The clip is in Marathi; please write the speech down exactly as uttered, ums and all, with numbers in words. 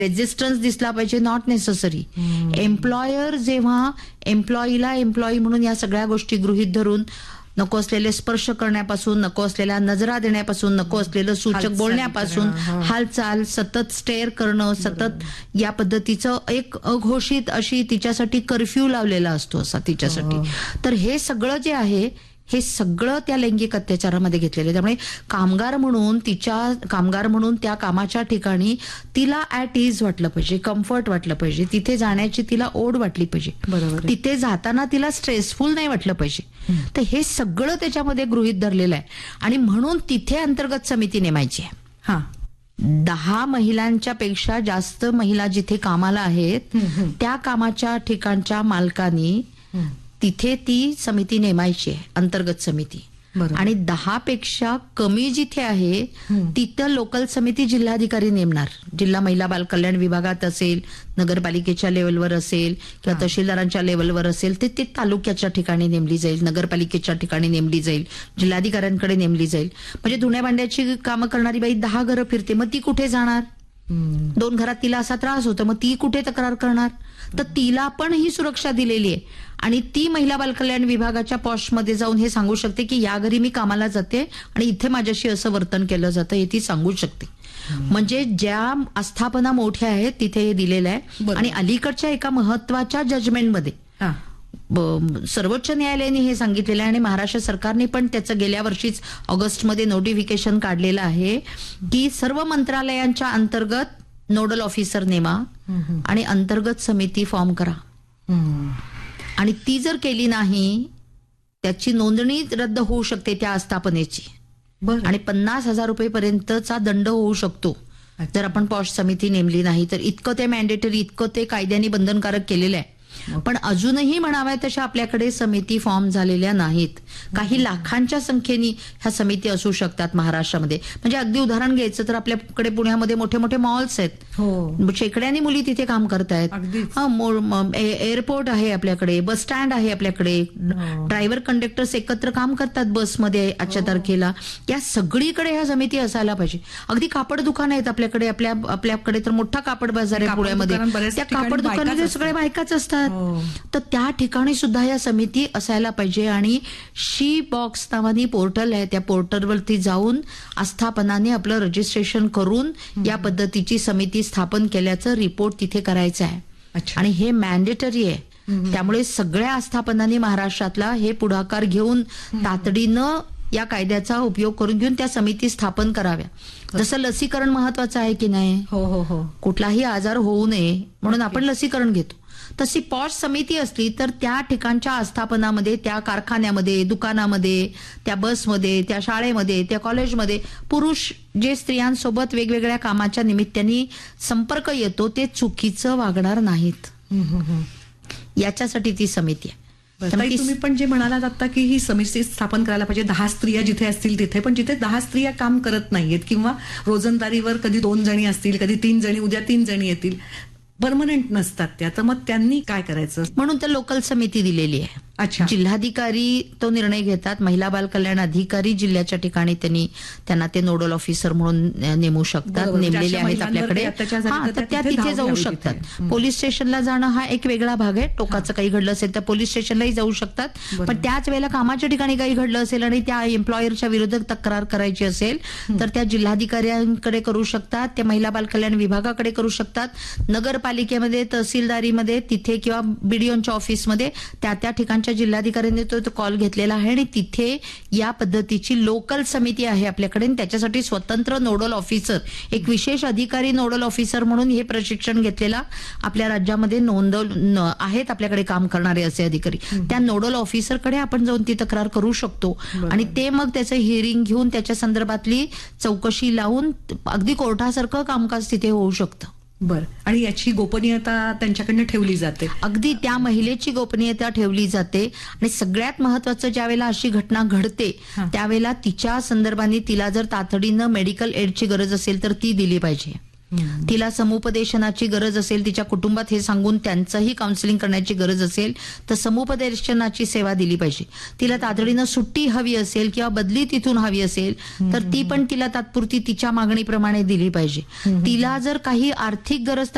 रेजिस्टन्स दिसला पाहिजे, नॉट नेसेसरी. एम्प्लॉयर जेव्हा एम्प्लॉईला एम्प्लॉई म्हणून या सगळ्या गोष्टी गृहीत धरून नको असलेले स्पर्श करण्यापासून, नको असलेल्या नजरा देण्यापासून, नको असलेलं सूचक बोलण्यापासून, हालचाल सतत स्टेअर करणं, सतत या पद्धतीचं एक अघोषित अशी तिच्यासाठी कर्फ्यू लावलेला असतो असा तिच्यासाठी. तर हे सगळं जे आहे हे सगळं त्या लैंगिक अत्याचारामध्ये घेतलेलं आहे. त्यामुळे कामगार म्हणून तिच्या कामगार म्हणून त्या कामाच्या ठिकाणी तिला ऍट इज वाटलं पाहिजे, कम्फर्ट वाटलं पाहिजे, तिथे जाण्याची तिला ओढ वाटली पाहिजे, बरोबर, तिथे जाताना तिला स्ट्रेसफुल नाही वाटलं पाहिजे. तर हे सगळं त्याच्यामध्ये गृहीत धरलेलं आहे आणि म्हणून तिथे अंतर्गत समिती नेमायची आहे. हा दहा महिलांच्या पेक्षा जास्त महिला जिथे कामाला आहेत त्या कामाच्या ठिकाणच्या मालकांनी तिथे ती समिती नेमायची आहे, अंतर्गत समिती. आणि दहा पेक्षा कमी जिथे आहे तिथं लोकल समिती जिल्हाधिकारी नेमणार. जिल्हा महिला बाल कल्याण विभागात असेल, नगरपालिकेच्या लेवलवर असेल किंवा तहसीलदारांच्या लेवलवर असेल, ते ते तालुक्याच्या ठिकाणी नेमली जाईल, नगरपालिकेच्या ठिकाणी नेमली जाईल, जिल्हाधिकाऱ्यांकडे नेमली जाईल. म्हणजे धुण्या भांड्याची कामं करणारी बाई दहा घरं फिरते, मग ती कुठे जाणार? दोन घरात तिला असा त्रास होतो, मग ती कुठे तक्रार करणार? तर तिला पण ही सुरक्षा दिलेली आहे आणि ती महिला बाल कल्याण विभागाच्या पॉस्टमध्ये जाऊन हे सांगू शकते की या घरी मी कामाला जाते आणि इथे माझ्याशी असं वर्तन केलं जातं, हे ती सांगू शकते. म्हणजे ज्या आस्थापना मोठ्या आहेत तिथे हे दिलेलं आहे. आणि अलीकडच्या एका महत्वाच्या जजमेंटमध्ये सर्वोच्च न्यायालयाने हे सांगितलेलं आहे आणि महाराष्ट्र सरकारने पण त्याचं गेल्या वर्षीच ऑगस्टमध्ये नोटिफिकेशन काढलेलं आहे की सर्व मंत्रालयांच्या अंतर्गत नोडल ऑफिसर नेमा आणि अंतर्गत समिती फॉर्म करा. आणि ती जर केली नाही त्याची नोंदणी रद्द होऊ शकते त्या आस्थापनेची आणि पन्नास हजार रुपये पर्यंतचा दंड होऊ शकतो जर आपण पॉश समिती नेमली नाही तर. इतकं ते मॅन्डेटरी, इतकं ते कायद्याने बंधनकारक केलेलं आहे. पण अजूनही म्हणाव्या तशा आपल्याकडे समिती फॉर्म झालेल्या नाहीत. काही लाखांच्या संख्येने ह्या समिती असू शकतात महाराष्ट्रामध्ये. म्हणजे अगदी उदाहरण घ्यायचं तर आपल्याकडे पुण्यामध्ये मोठे मोठे मॉल्स आहेत, शेकड्यानी मुली तिथे काम करतायत. एअरपोर्ट आहे आपल्याकडे, बस स्टँड आहे आपल्याकडे, ड्रायव्हर कंडक्टर्स एकत्र काम करतात बसमध्ये आजच्या तारखेला. या सगळीकडे ह्या समिती असायला पाहिजे. अगदी कापड दुकान आहेत आपल्याकडे, आपल्या आपल्याकडे तर मोठा कापड बाजार आहे पुण्यामध्ये, त्या कापड दुकानामध्ये सगळ्या बायकाच असतात. तर त्या ठिकाणी सुद्धा या समिती असायला पाहिजे. आणि शी बॉक्स नावानी पोर्टल आहे, त्या पोर्टलवरती जाऊन आस्थापनाने आपलं रजिस्ट्रेशन करून या पद्धतीची समिती स्थापन केल्याचं रिपोर्ट तिथे करायचं आहे. आणि हे मॅन्डेटरी आहे. त्यामुळे सगळ्या आस्थापनांनी महाराष्ट्रातला हे पुढाकार घेऊन तातडीनं या कायद्याचा उपयोग करून घेऊन त्या समिती स्थापन कराव्या. जसं लसीकरण महत्वाचं आहे की नाही, हो हो हो कुठलाही आजार होऊ नये म्हणून आपण लसीकरण घेतो, तशी पॉश समिती असली तर त्या ठिकाणच्या आस्थापनामध्ये, त्या कारखान्यामध्ये, दुकानामध्ये, त्या बसमध्ये, त्या शाळेमध्ये, त्या कॉलेजमध्ये पुरुष जे स्त्रियांसोबत वेगवेगळ्या कामाच्या निमित्ताने संपर्क येतो ते चुकीचं वागणार नाहीत, याच्यासाठी ती समिती आहे. तुम्ही पण जे म्हणालात आता की ही समिती स्थापन करायला पाहिजे, दहा स्त्रिया जिथे असतील तिथे, पण जिथे दहा स्त्रिया काम करत नाहीयेत किंवा रोजंदारीवर कधी दोन जणी असतील, कधी तीन जणी, उद्या तीन जणी येतील, परमनंट नसतात त्या, तर मग त्यांनी काय करायचं? म्हणून तर लोकल समिती दिलेली आहे. अच्छा, जिल्हाधिकारी तो निर्णय घेतात. महिला बाल कल्याण अधिकारी जिल्ह्याच्या ठिकाणी त्यांनी त्यांना ते नोडल ऑफिसर म्हणून नेमू शकतात, नेमलेले आहेत आपल्याकडे. तर त्या तिथे जाऊ शकतात. पोलीस स्टेशनला जाणं हा एक वेगळा भाग आहे. टोकाचं काही घडलं असेल तर पोलीस स्टेशनलाही जाऊ शकतात. पण त्याच वेळेला कामाच्या ठिकाणी काही घडलं असेल आणि त्या एम्प्लॉयरच्या विरोधात तक्रार करायची असेल तर त्या जिल्हाधिकाऱ्यांकडे करू शकतात, त्या महिला बाल कल्याण विभागाकडे करू शकतात, नगरपालिकेमध्ये, तहसीलदारीमध्ये तिथे किंवा बीडीओच्या ऑफिसमध्ये त्या त्या ठिकाणच्या जिल्हाधिकाऱ्यांनी तो कॉल घेतलेला आहे. आणि तिथे या पद्धतीची लोकल समिती आहे आपल्याकडे. त्याच्यासाठी स्वतंत्र नोडल ऑफिसर, एक विशेष अधिकारी नोडल ऑफिसर म्हणून हे प्रशिक्षण घेतलेला आपल्या राज्यामध्ये नोंद आहेत आपल्याकडे काम करणारे असे अधिकारी. त्या नोडल ऑफिसरकडे आपण जाऊन ती तक्रार करू शकतो आणि ते मग त्याचं हिअरिंग घेऊन त्याच्या संदर्भातली चौकशी लावून अगदी कोर्टासारखं कामकाज तिथे होऊ शकतं. बर, आणि याची गोपनीयता त्यांच्याकडनं ठेवली जाते. अगदी त्या महिलेची गोपनीयता ठेवली जाते. आणि सगळ्यात महत्वाचं, ज्या वेळेला अशी घटना घडते त्यावेळेला तिच्या संदर्भाने तिला जर तातडीनं मेडिकल एडची गरज असेल तर ती दिली पाहिजे. तिला समुपदेशनाची गरज असेल, तिच्या कुटुंबात हे सांगून त्यांचंही काउन्सिलिंग करण्याची गरज असेल तर समुपदेशनाची सेवा दिली पाहिजे. तिला तातडीनं सुट्टी हवी असेल किंवा बदली तिथून हवी असेल तर ती पण तिला तात्पुरती तिच्या मागणीप्रमाणे दिली पाहिजे. तिला जर काही आर्थिक गरज